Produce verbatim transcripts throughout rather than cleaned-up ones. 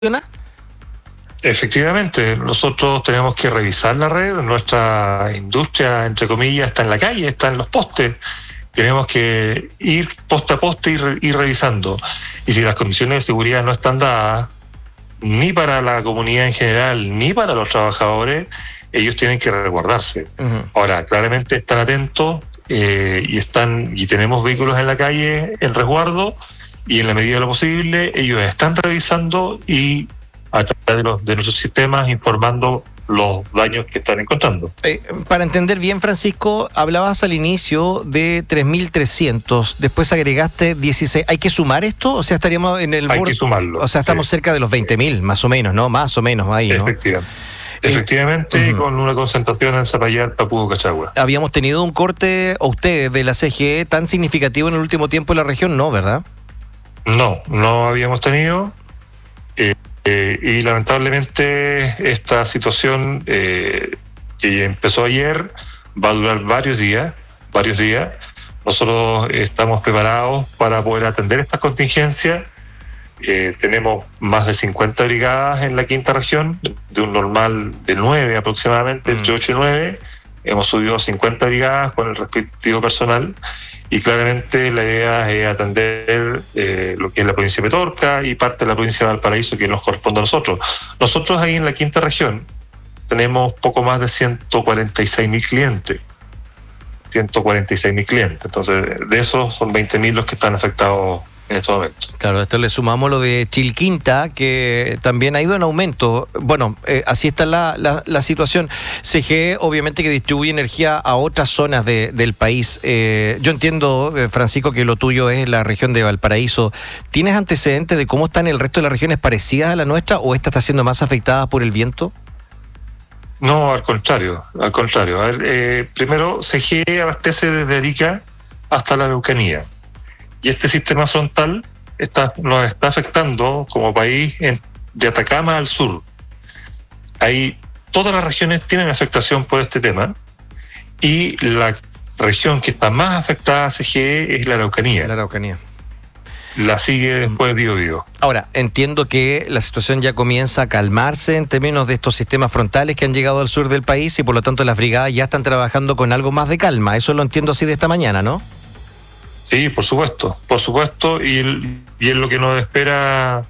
Efectivamente, nosotros tenemos que revisar la red, nuestra industria, entre comillas, está en la calle, está en los postes, tenemos que ir poste a poste y ir, ir revisando. Y si las condiciones de seguridad no están dadas, ni para la comunidad en general, ni para los trabajadores, ellos tienen que resguardarse. Uh-huh. Ahora, claramente están atentos eh, y están y tenemos vehículos en la calle en resguardo, y en la medida de lo posible ellos están revisando y a través de, los, de nuestros sistemas informando los daños que están encontrando. Eh, para entender bien, Francisco, hablabas al inicio de tres mil trescientos, después agregaste dieciséis. ¿Hay que sumar esto? O sea, estaríamos en el Hay borde, que sumarlo. O sea, estamos sí. cerca de los veinte mil, más o menos, ¿no? Más o menos ahí, ¿no? Efectivamente. Efectivamente, eh, uh-huh. con una concentración en Zapallar, Papudo, Cachagua. Habíamos tenido un corte, o ustedes, de la C G E tan significativo en el último tiempo en la región, ¿no? ¿Verdad? No, no habíamos tenido. Eh, Eh, y lamentablemente esta situación eh, que empezó ayer va a durar varios días, varios días. Nosotros estamos preparados para poder atender estas contingencias. Eh, tenemos más de cincuenta brigadas en la quinta región, de un normal de nueve aproximadamente, mm. entre ocho y nueve. Hemos subido cincuenta brigadas con el respectivo personal. Y claramente la idea es atender eh, lo que es la provincia de Petorca y parte de la provincia de Valparaíso, que nos corresponde a nosotros. Nosotros ahí en la quinta región tenemos poco más de ciento cuarenta y seis mil clientes. ciento cuarenta y seis mil clientes. Entonces, de esos son veinte mil los que están afectados en estos momentos. Claro, a esto le sumamos lo de Chilquinta, que también ha ido en aumento. Bueno, eh, así está la, la, la situación. C G E, obviamente, que distribuye energía a otras zonas de, del país. Eh, yo entiendo, eh, Francisco, que lo tuyo es la región de Valparaíso. ¿Tienes antecedentes de cómo están el resto de las regiones parecidas a la nuestra, o esta está siendo más afectada por el viento? No, al contrario, al contrario. A ver, eh, primero, C G E abastece desde Arica hasta la Araucanía. Y este sistema frontal está, nos está afectando como país en, de Atacama al sur. Ahí todas las regiones tienen afectación por este tema, y la región que está más afectada a C G E es la Araucanía. La Araucanía. La sigue después Biobío. Ahora, entiendo que la situación ya comienza a calmarse en términos de estos sistemas frontales que han llegado al sur del país, y por lo tanto las brigadas ya están trabajando con algo más de calma. Eso lo entiendo así de esta mañana, ¿no? Sí, por supuesto, por supuesto, y, el, y es lo que nos espera,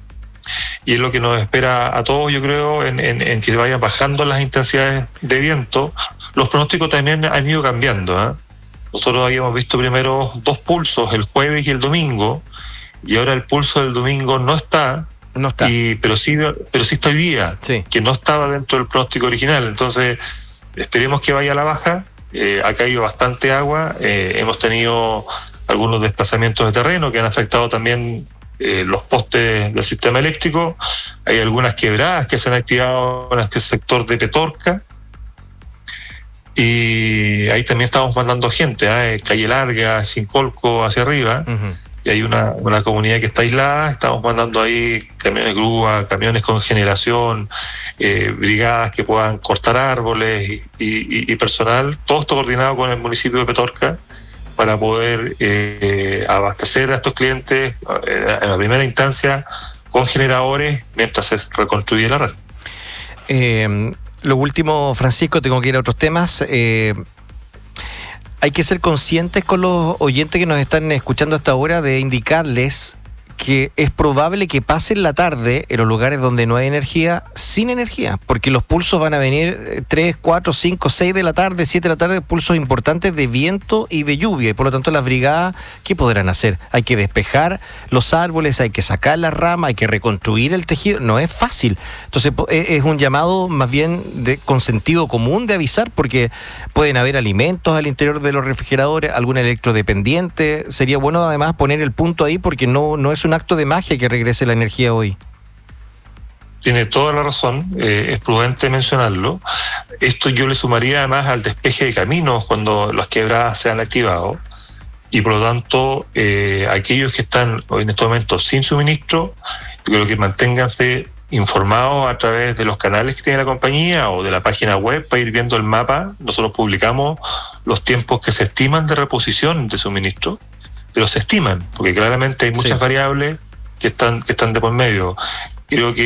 y es lo que nos espera a todos, yo creo, en, en, en que vayan bajando las intensidades de viento. Los pronósticos también han ido cambiando, ¿eh? Nosotros habíamos visto primero dos pulsos, el jueves y el domingo, y ahora el pulso del domingo no está, no está. Y, pero sí, pero sí está hoy día, sí. que no estaba dentro del pronóstico original. Entonces, esperemos que vaya a la baja. Eh, ha caído bastante agua, eh, hemos tenido algunos desplazamientos de terreno que han afectado también eh, los postes del sistema eléctrico. Hay algunas quebradas que se han activado en el sector de Petorca, y ahí también estamos mandando gente, ¿eh? Calle Larga, Cincolco, hacia arriba. Uh-huh. Y hay una, una comunidad que está aislada, estamos mandando ahí camiones grúa, camiones con generación, eh, brigadas que puedan cortar árboles y, y, y personal, todo esto coordinado con el municipio de Petorca para poder eh, abastecer a estos clientes eh, en la primera instancia con generadores mientras se reconstruye la red. Eh, lo último, Francisco, tengo que ir a otros temas. Eh, Hay que ser conscientes con los oyentes que nos están escuchando hasta ahora de indicarles que es probable que pasen la tarde en los lugares donde no hay energía sin energía, porque los pulsos van a venir tres, cuatro, cinco, seis de la tarde, siete de la tarde, pulsos importantes de viento y de lluvia, y por lo tanto las brigadas, ¿qué podrán hacer? Hay que despejar los árboles, hay que sacar las ramas, hay que reconstruir el tejido, no es fácil. Entonces es un llamado más bien de, con sentido común de avisar, porque pueden haber alimentos al interior de los refrigeradores, algún electrodependiente. Sería bueno además poner el punto ahí, porque no, no es un acto de magia que regrese la energía hoy. Tiene toda la razón, eh, es prudente mencionarlo. Esto yo le sumaría además al despeje de caminos cuando las quebradas se han activado, y por lo tanto eh, aquellos que están en estos momentos sin suministro, yo creo que manténganse informados a través de los canales que tiene la compañía o de la página web para ir viendo el mapa. Nosotros publicamos los tiempos que se estiman de reposición de suministro, pero se estiman, porque claramente hay muchas sí. variables que están que están de por medio. creo que